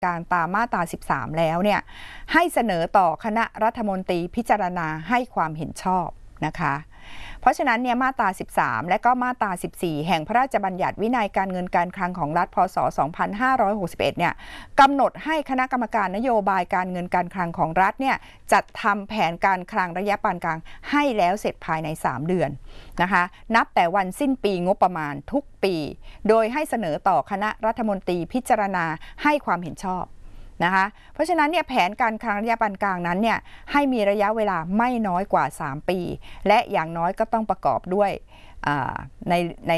การตามมาตรา 13 แล้วเนี่ยให้เสนอต่อคณะรัฐมนตรีพิจารณาให้ความเห็นชอบนะคะเพราะฉะนั้นเนี่ยมาตรา 13 และก็มาตรา 14 แห่งพระราชบัญญัติวินัยการเงินการคลังของรัฐพ.ศ. 2561 เนี่ยกำหนดให้คณะกรรมการนโยบายการเงินการคลังของรัฐเนี่ยจัดทำแผนการคลังระยะปานกลางให้แล้วเสร็จภายใน 3 เดือนนะคะนับแต่วันสิ้นปีงบประมาณทุกปีโดยให้เสนอต่อคณะรัฐมนตรีพิจารณาให้ความเห็นชอบนะคะเพราะฉะนั้นเนี่ยแผนการคลังระยะปานกลางนั้นเนี่ยให้มีระยะเวลาไม่น้อยกว่า3ปีและอย่างน้อยก็ต้องประกอบด้วยใน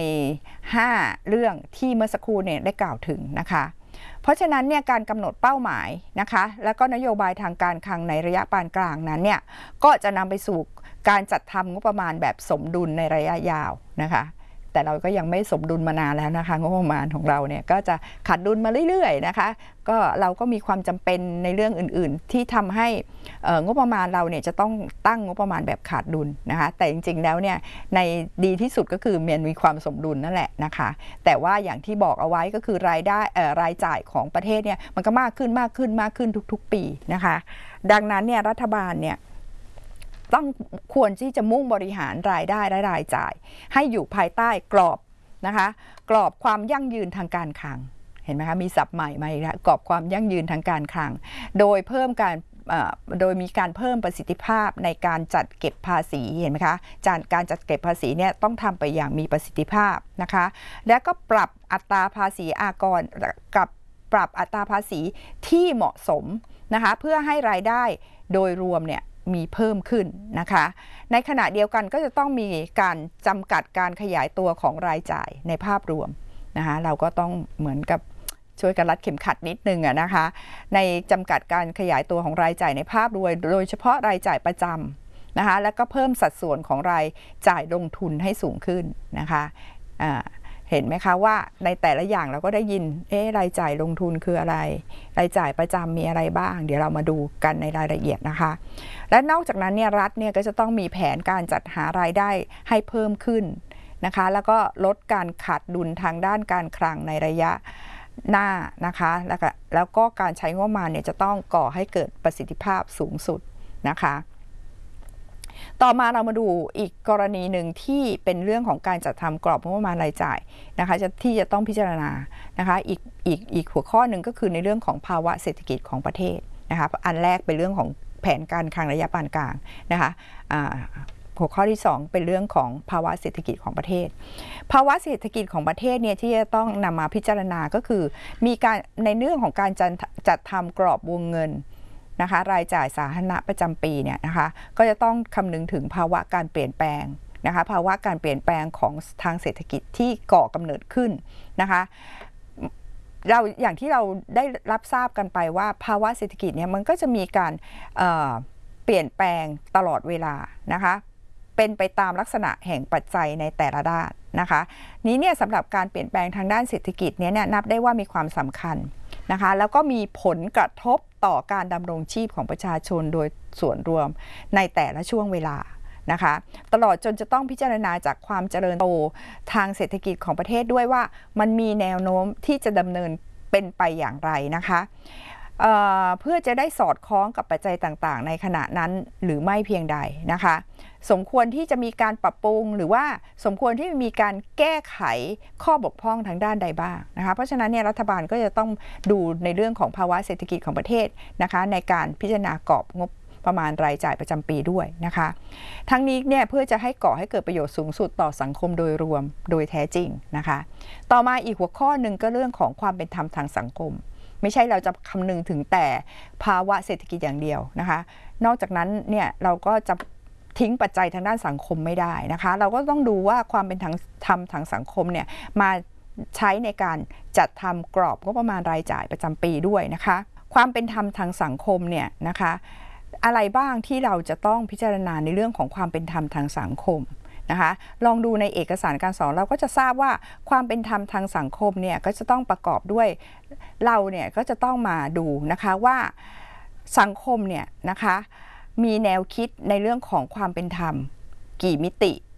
5เรื่องที่เมื่อสักครู่เนี่ยได้กล่าวถึงนะคะเพราะฉะนั้นเนี่ยการกำหนดเป้าหมายนะคะแล้วก็นโยบายทางการคลังในระยะปานกลางนั้นเนี่ยก็จะนำไปสู่การจัดทำงบประมาณแบบสมดุลในระยะยาวนะคะแต่เราก็ยังไม่สมดุลมานานแล้วนะคะงบประมาณของเราเนี่ยก็จะขาดดุลมาเรื่อยๆนะคะก็เราก็มีความจำเป็นในเรื่องอื่นๆที่ทำให้งบประมาณเราเนี่ยจะต้องตั้งงบประมาณแบบขาดดุลนะคะแต่จริงๆแล้วเนี่ยในดีที่สุดก็คือมันมีความสมดุลนั่นแหละนะคะแต่ว่าอย่างที่บอกเอาไว้ก็คือรายได้รายจ่ายของประเทศเนี่ยมันก็มากขึ้นทุกๆปีนะคะดังนั้นเนี่ยรัฐบาลเนี่ยต้องควรที่จะมุ่งบริหารรายได้และรายจ่ายให้อยู่ภายใต้กรอบนะคะกรอบความยั่งยืนทางการคลังเห็นไหมคะมีศัพท์ใหม่มาอีกแล้วกรอบความยั่งยืนทางการคลังโดยมีการเพิ่มประสิทธิภาพในการจัดเก็บภาษีเห็นไหมคะการจัดเก็บภาษีเนี่ยต้องทำไปอย่างมีประสิทธิภาพนะคะและก็ปรับอัตราภาษีอากรกับปรับอัตราภาษีที่เหมาะสมนะคะเพื่อให้รายได้โดยรวมเนี่ยมีเพิ่มขึ้นนะคะในขณะเดียวกันก็จะต้องมีการจำกัดการขยายตัวของรายจ่ายในภาพรวมนะคะเราก็ต้องเหมือนกับช่วยกันรัดเข็มขัดนิดนึงนะคะในจำกัดการขยายตัวของรายจ่ายในภาพรวมโดยเฉพาะรายจ่ายประจำนะคะแล้วก็เพิ่มสัดส่วนของรายจ่ายลงทุนให้สูงขึ้นนะคะเห็นไหมคะว่าในแต่ละอย่างเราก็ได้ยินรายจ่ายลงทุนคืออะไรรายจ่ายประจำมีอะไรบ้างเดี๋ยวเรามาดูกันในรายละเอียดนะคะและนอกจากนั้นเนี่ยรัฐเนี่ยก็จะต้องมีแผนการจัดหารายได้ให้เพิ่มขึ้นนะคะแล้วก็ลดการขาดดุลทางด้านการคลังในระยะหน้านะคะแล้วก็การใช้งบประมาณเนี่ยจะต้องก่อให้เกิดประสิทธิภาพสูงสุดนะคะต่อมาเรามาดูอีกกรณีหนึ่งที่เป็นเรื่องของการจัดทำกรอบงบประมาณรายจ่ายนะคะที่จะต้องพิจารณานะคะอีกหัวข้อหนึ่งก็คือในเรื่องของภาวะเศรษฐกิจของประเทศนะคะอันแรกเป็นเรื่องของแผนการคลังระยะปานกลางนะคะหัวข้อที่2เป็นเรื่องของภาวะเศรษฐกิจของประเทศภาวะเศรษฐกิจของประเทศเนี่ยที่จะต้องนำมาพิจารณาก็คือมีการในเรื่องของการจัดทำกรอบวงเงินนะคะรายจ่ายสาธารณะประจำปีเนี่ยนะคะก็จะต้องคำนึงถึงภาวะการเปลี่ยนแปลงนะคะภาวะการเปลี่ยนแปลงของทางเศรษฐกิจที่ก่อกำเนิดขึ้นนะคะอย่างที่เราได้รับทราบกันไปว่าภาวะเศรษฐกิจเนี่ยมันก็จะมีการเปลี่ยนแปลงตลอดเวลานะคะเป็นไปตามลักษณะแห่งปัจจัยในแต่ละด้านนะคะนี้เนี่ยสำหรับการเปลี่ยนแปลงทางด้านเศรษฐกิจเนี่ยนับได้ว่ามีความสำคัญนะคะแล้วก็มีผลกระทบต่อการดำรงชีพของประชาชนโดยส่วนรวมในแต่ละช่วงเวลานะคะตลอดจนจะต้องพิจารณาจากความเจริญโตทางเศรษฐกิจของประเทศด้วยว่ามันมีแนวโน้มที่จะดำเนินเป็นไปอย่างไรนะคะเพื่อจะได้สอดคล้องกับปัจจัยต่างๆในขณะนั้นหรือไม่เพียงใดนะคะสมควรที่จะมีการปรับปรุงหรือว่าสมควรที่มีการแก้ไขข้อบกพร่องทางด้านใดบ้างนะคะเพราะฉะนั้นเนี่ยรัฐบาลก็จะต้องดูในเรื่องของภาวะเศรษฐกิจของประเทศนะคะในการพิจารณากรอบงบประมาณรายจ่ายประจำปีด้วยนะคะทั้งนี้เนี่ยเพื่อจะให้ก่อให้เกิดประโยชน์สูงสุดต่อสังคมโดยรวมโดยแท้จริงนะคะต่อมาอีกหัวข้อหนึ่งก็เรื่องของความเป็นธรรมทางสังคมไม่ใช่เราจะคำนึงถึงแต่ภาวะเศรษฐกิจอย่างเดียวนะคะนอกจากนั้นเนี่ยเราก็จะทิ้งปัจจัยทางด้านสังคมไม่ได้นะคะเราก็ต้องดูว่าความเป็นธรรมทางสังคมเนี่ยมาใช้ในการจัดทำกรอบงบประมาณรายจ่ายประจำปีด้วยนะคะความเป็นธรรมทางสังคมเนี่ยนะคะอะไรบ้างที่เราจะต้องพิจารณาในเรื่องของความเป็นธรรมทางสังคมนะคะลองดูในเอกสารการสอนเราก็จะทราบว่าความเป็นธรรมทางสังคมเนี่ยก็จะต้องประกอบด้วยเราเนี่ยก็จะต้องมาดูนะคะว่าสังคมเนี่ยนะคะมีแนวคิดในเรื่องของความเป็นธรรมกี่มิติ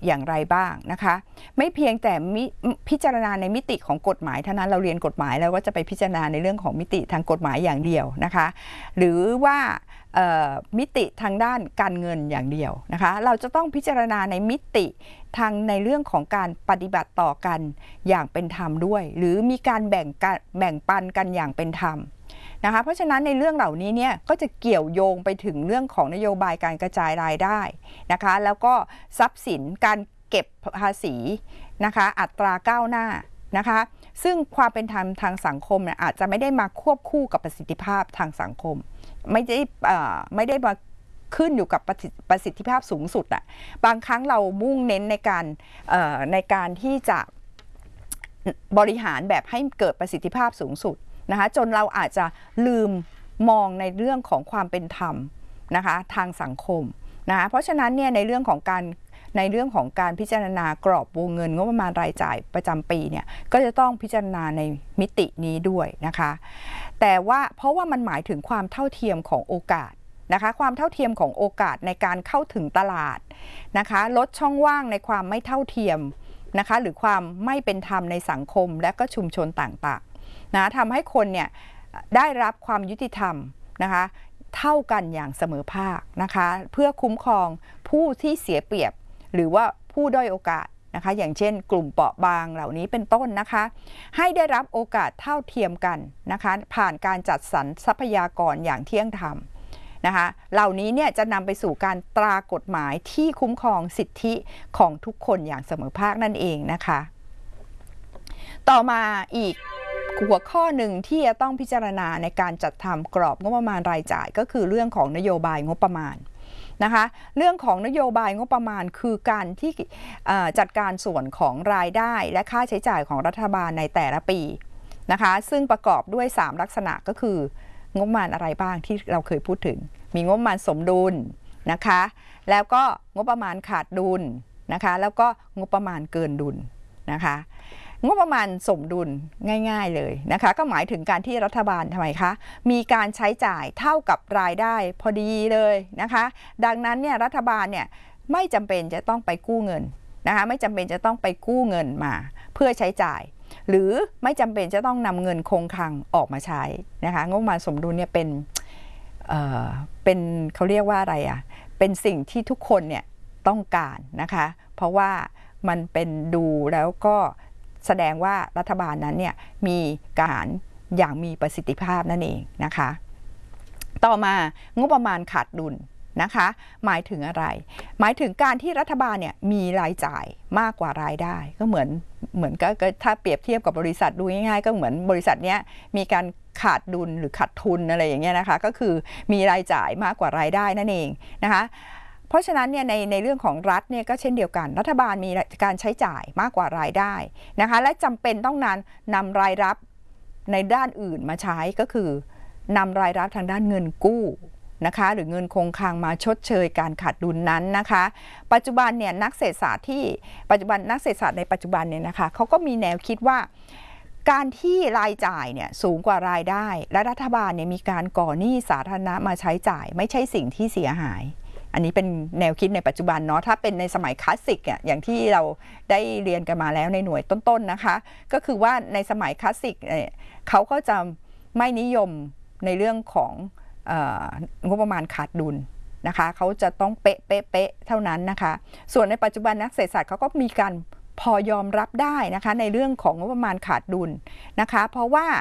อย่างไรบ้างนะคะไม่เพียงแต่พิจารณาในมิติของกฎหมายเท่านั้นเราเรียนกฎหมายแล้วก็จะไปพิจารณาในเรื่องของมิติทางกฎหมายอย่างเดียวนะคะหรือว่ามิติทางด้านการเงินอย่างเดียวนะคะเราจะต้องพิจารณาในมิติทางในเรื่องของการปฏิบัติต่อกันอย่างเป็นธรรมด้วยหรือมีการแบ่งปันกันอย่างเป็นธรรมนะคะเพราะฉะนั้นในเรื่องเหล่านี้เนี่ยก็จะเกี่ยวโยงไปถึงเรื่องของนโยบายการกระจายรายได้นะคะแล้วก็ทรัพย์สินการเก็บภาษีนะคะอัตราก้าวหน้านะคะซึ่งความเป็นธรรมทางสังคมเนี่ยอาจจะไม่ได้มาควบคู่กับประสิทธิภาพทางสังคมไม่ได้มาขึ้นอยู่กับประสิทธิภาพสูงสุดอะบางครั้งเรามุ่งเน้นในการที่จะบริหารแบบให้เกิดประสิทธิภาพสูงสุดนะคะจนเราอาจจะลืมมองในเรื่องของความเป็นธรรมนะคะทางสังคมนะคะเพราะฉะนั้นเนี่ยในเรื่องของการพิจารณากรอบวงเงินงบประมาณรายจ่ายประจำปีเนี่ยก็จะต้องพิจารณาในมิตินี้ด้วยนะคะแต่ว่าเพราะว่ามันหมายถึงความเท่าเทียมของโอกาสนะคะความเท่าเทียมของโอกาสในการเข้าถึงตลาดนะคะลดช่องว่างในความไม่เท่าเทียมนะคะหรือความไม่เป็นธรรมในสังคมและก็ชุมชนต่างๆนะทำให้คนเนี่ยได้รับความยุติธรรมนะคะเท่ากันอย่างเสมอภาคนะคะเพื่อคุ้มครองผู้ที่เสียเปรียบหรือว่าผู้ด้อยโอกาสนะคะอย่างเช่นกลุ่มเปราะบางเหล่านี้เป็นต้นนะคะให้ได้รับโอกาสเท่าเทียมกันนะคะผ่านการจัดสรรทรัพยากรอย่างเที่ยงธรรมนะคะเหล่านี้เนี่ยจะนำไปสู่การตรากฎหมายที่คุ้มครองสิทธิของทุกคนอย่างเสมอภาคนั่นเองนะคะต่อมาอีกหัวข้อหนึ่งที่จะต้องพิจารณาในการจัดทำกรอบงบประมาณรายจ่ายก็คือเรื่องของนโยบายงบประมาณนะคะเรื่องของนโยบายงบประมาณคือการที่จัดการส่วนของรายได้และค่าใช้จ่ายของรัฐบาลในแต่ละปีนะคะซึ่งประกอบด้วย3ลักษณะก็คืองบประมาณอะไรบ้างที่เราเคยพูดถึงมีงบประมาณสมดุลนะคะแล้วก็งบประมาณขาดดุลนะคะแล้วก็งบประมาณเกินดุลนะคะงบประมาณสมดุลง่ายๆเลยนะคะก็หมายถึงการที่รัฐบาลทำไมคะมีการใช้จ่ายเท่ากับรายได้พอดีเลยนะคะดังนั้นเนี่ยรัฐบาลเนี่ยไม่จำเป็นจะต้องไปกู้เงินนะคะไม่จำเป็นจะต้องไปกู้เงินมาเพื่อใช้จ่ายหรือไม่จำเป็นจะต้องนำเงินคงคลังออกมาใช้นะคะงบประมาณสมดุลเนี่ยเป็นเขาเรียกว่าอะไรอ่ะเป็นสิ่งที่ทุกคนเนี่ยต้องการนะคะเพราะว่ามันเป็นดูแล้วก็แสดงว่ารัฐบาลนั้นเนี่ยมีการอย่างมีประสิทธิภาพนั่นเองนะคะต่อมางบประมาณขาดดุลนะคะหมายถึงอะไรหมายถึงการที่รัฐบาลเนี่ยมีรายจ่ายมากกว่ารายได้ก็เหมือนก็ถ้าเปรียบเทียบกับบริษัทดูง่ายๆก็เหมือนบริษัทเนี้ยมีการขาดดุลหรือขาดทุนอะไรอย่างเงี้ยนะคะก็คือมีรายจ่ายมากกว่ารายได้นั่นเองนะคะเพราะฉะนั้นเนี่ยในเรื่องของรัฐเนี่ยก็เช่นเดียวกันรัฐบาลมีการใช้จ่ายมากกว่ารายได้นะคะและจำเป็นต้องนำรายรับในด้านอื่นมาใช้ก็คือนำรายรับทางด้านเงินกู้นะคะหรือเงินคงคลังมาชดเชยการขาดดุลนั้นนะคะปัจจุบันเนี่ยนักเศรษฐศาสตร์ในปัจจุบันเนี่ยนะคะเขาก็มีแนวคิดว่าการที่รายจ่ายเนี่ยสูงกว่ารายได้และรัฐบาลเนี่ยมีการก่อหนี้สาธารณะมาใช้จ่ายไม่ใช่สิ่งที่เสียหายอันนี้เป็นแนวคิดในปัจจุบันเนาะถ้าเป็นในสมัยคลาสสิกอย่างที่เราได้เรียนกันมาแล้วในหน่วยต้นๆนะคะก็คือว่าในสมัยคลาสสิกเขาก็จะไม่นิยมในเรื่องของงบประมาณขาดดุลนะคะเขาจะต้องเป๊ะเท่านั้นนะคะส่วนในปัจจุบันนักเศรษฐศาสตร์เขาก็มีการพอยอมรับได้นะคะในเรื่องของงบประมาณขาดดุลนะคะเพราะว่า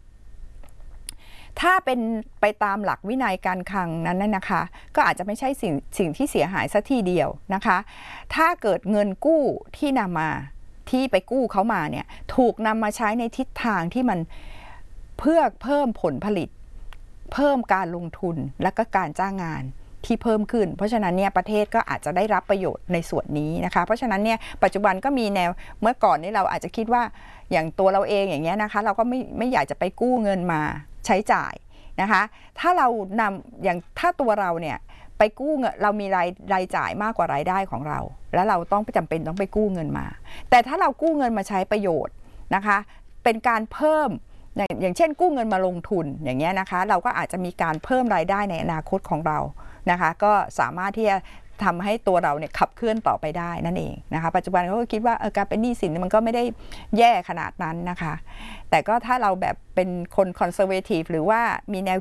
ถ้าเป็นไปตามหลักวินัยการคลังนั้นนะคะก็อาจจะไม่ใช่สิ่งที่เสียหายซะทีเดียวนะคะถ้าเกิดเงินกู้ที่นำมาที่ไปกู้เขามาเนี่ยถูกนำมาใช้ในทิศทางที่มันเพื่อเพิ่มผลผลิตเพิ่มการลงทุนและก็การจ้างงานที่เพิ่มขึ้นเพราะฉะนั้นเนี่ยประเทศก็อาจจะได้รับประโยชน์ในส่วนนี้นะคะเพราะฉะนั้นเนี่ยปัจจุบันก็มีแนวเมื่อก่อนนี้เราอาจจะคิดว่าอย่างตัวเราเองอย่างเงี้ยนะคะเราก็ไม่อยากจะไปกู้เงินมาใช้จ่ายนะคะถ้าเราอย่างถ้าตัวเราเนี่ยไปกู้เงินเรามีรายจ่ายมากกว่ารายได้ของเราแล้วเราต้องจำเป็นต้องไปกู้เงินมาแต่ถ้าเรากู้เงินมาใช้ประโยชน์นะคะเป็นการเพิ่มอย่างเช่นกู้เงินมาลงทุนอย่างเงี้ยนะคะเราก็อาจจะมีการเพิ่มรายได้ในอนาคตของเรานะคะก็สามารถที่จะทำให้ตัวเราเนี่ยขับเคลื่อนต่อไปได้นั่นเองนะคะปัจจุบันเขาก็คิดว่าการเป็นหนี้สินมันก็ไม่ได้แย่ขนาดนั้นนะคะแต่ก็ถ้าเราแบบเป็นคนคอนเซอร์เวทีฟหรือว่ามีแนว